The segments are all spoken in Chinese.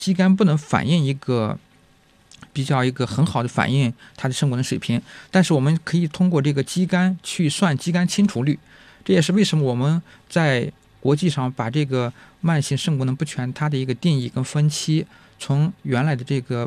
肌酐不能反映一个很好的反映它的肾功能水平，但是我们可以通过这个肌酐去算肌酐清除率。这也是为什么我们在国际上把这个慢性肾功能不全它的一个定义跟分期，从原来的这个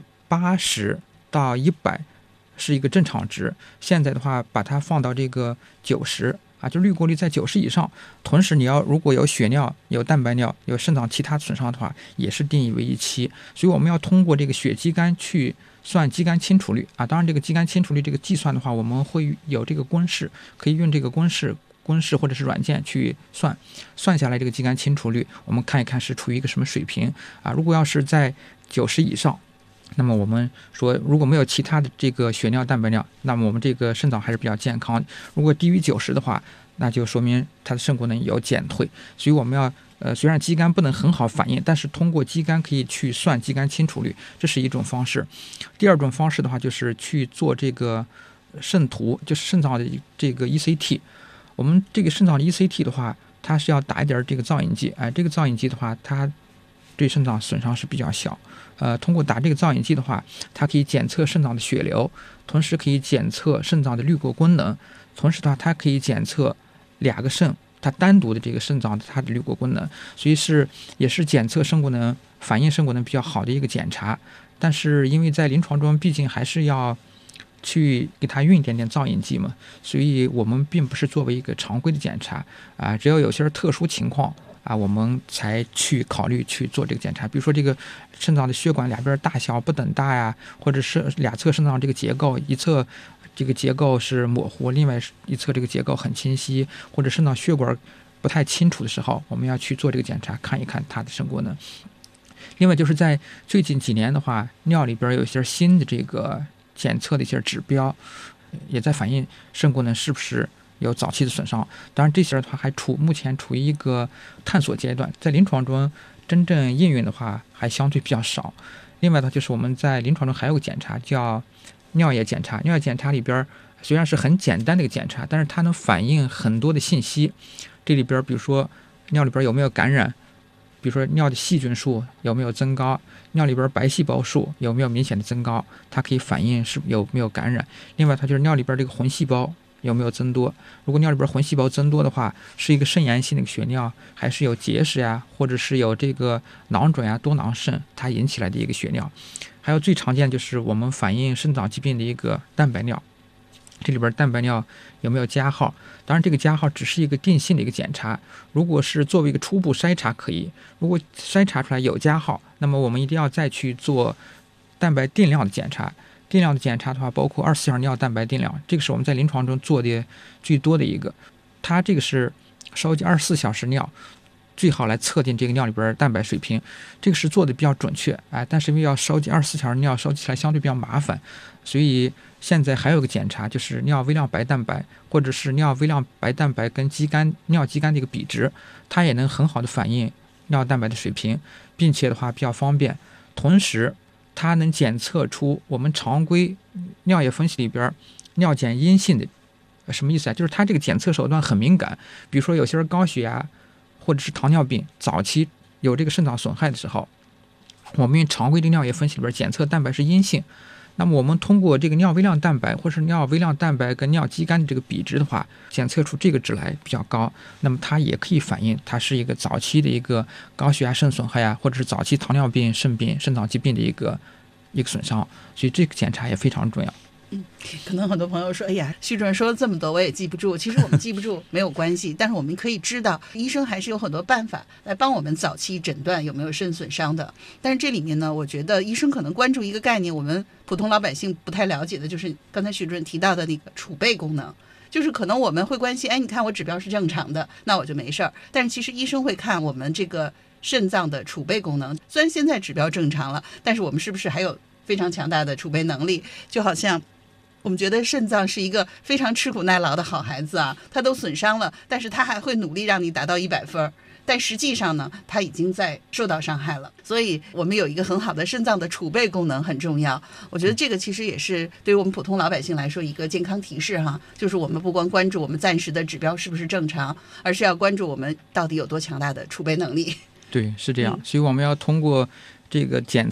80到100是一个正常值，现在的话把它放到这个90啊，就滤过率在90以上。同时你如果有血尿、有蛋白尿、有肾脏其他损伤的话，也是定义为1期。所以我们要通过这个血肌酐去算肌酐清除率啊。当然这个肌酐清除率这个计算的话，我们会有这个公式，可以用这个公式或者是软件去算下来这个肌酐清除率，我们看一看是处于一个什么水平啊。如果要是在90以上，那么我们说如果没有其他的这个血尿蛋白尿，那么我们这个肾脏还是比较健康的。如果低于90的话，那就说明它的肾功能有减退。所以我们要虽然肌酐不能很好反映，但是通过肌酐可以去算肌酐清除率，这是一种方式。第二种方式的话，就是去做这个肾图，就是肾脏的这个 ECT。我们这个肾脏的 ECT 的话，它是要打一点这个造影剂，这个造影剂的话，它对肾脏损伤是比较小。通过打这个造影剂的话，它可以检测肾脏的血流，同时可以检测肾脏的滤过功能，同时的话，它可以检测2个肾它单独的这个肾脏它的滤过功能，所以也是检测肾功能、反映肾功能比较好的一个检查。但是因为在临床中，毕竟还是要去给它运一点点造影剂嘛，所以我们并不是作为一个常规的检查啊，只要有些特殊情况啊，我们才去考虑去做这个检查。比如说这个肾脏的血管两边大小不等大呀，或者是2侧肾脏这个结构，一侧这个结构是模糊，另外一侧这个结构很清晰，或者肾脏血管不太清楚的时候，我们要去做这个检查，看一看它的肾功能。另外就是在最近几年的话，尿里边有一些新的这个检测的一些指标，也在反映肾功能是不是有早期的损伤。当然这些的话目前处于一个探索阶段，在临床中真正应用的话还相对比较少。另外呢，就是我们在临床中还有个检查叫尿液检查。尿液检查里边虽然是很简单的一个检查，但是它能反映很多的信息。这里边比如说尿里边有没有感染，比如说尿的细菌数有没有增高，尿里边白细胞数有没有明显的增高，它可以反映是有没有感染。另外它就是尿里边这个红细胞有没有增多，如果尿里边红细胞增多的话，是一个肾炎性的血尿，还是有结石呀，或者是有这个囊肿呀、多囊肾它引起来的一个血尿。还有最常见就是我们反映肾脏疾病的一个蛋白尿，这里边蛋白尿有没有加号，当然这个加号只是一个定性的一个检查，如果是作为一个初步筛查可以，如果筛查出来有加号，那么我们一定要再去做蛋白定量的检查。定量的检查的话，包括24小时尿蛋白定量，这个是我们在临床中做的最多的一个。它这个是收集24小时尿，最好来测定这个尿里边蛋白水平，这个是做的比较准确，但是因为要收集24小时尿，收集起来相对比较麻烦，所以现在还有个检查，就是尿微量白蛋白，或者是尿微量白蛋白跟尿肌酐的一个比值，它也能很好的反映尿蛋白的水平，并且的话比较方便，同时它能检测出我们常规尿液分析里边尿检阴性的。什么意思啊？就是它这个检测手段很敏感，比如说有些人高血压或者是糖尿病早期有这个肾脏损害的时候，我们用常规的尿液分析里边检测蛋白是阴性，那么我们通过这个尿微量蛋白或是尿微量蛋白跟尿肌酐的这个比值的话，检测出这个值来比较高，那么它也可以反映它是一个早期的一个高血压肾损害或者是早期糖尿病肾病肾脏疾病的一个损伤，所以这个检查也非常重要。 可能很多朋友说，哎呀，徐主任说了这么多我也记不住，其实我们记不住没有关系，但是我们可以知道医生还是有很多办法来帮我们早期诊断有没有肾损伤的。但是这里面呢，我觉得医生可能关注一个概念，我们普通老百姓不太了解的，就是刚才徐主任提到的那个储备功能。就是可能我们会关心，你看我指标是正常的，那我就没事儿。但是其实医生会看我们这个肾脏的储备功能，虽然现在指标正常了，但是我们是不是还有非常强大的储备能力？就好像我们觉得肾脏是一个非常吃苦耐劳的好孩子啊，它都损伤了，但是它还会努力让你达到100分，但实际上呢，它已经在受到伤害了。所以我们有一个很好的肾脏的储备功能很重要。我觉得这个其实也是对于我们普通老百姓来说一个健康提示哈，就是我们不光关注我们暂时的指标是不是正常，而是要关注我们到底有多强大的储备能力。 对，是这样。所以我们要通过这个检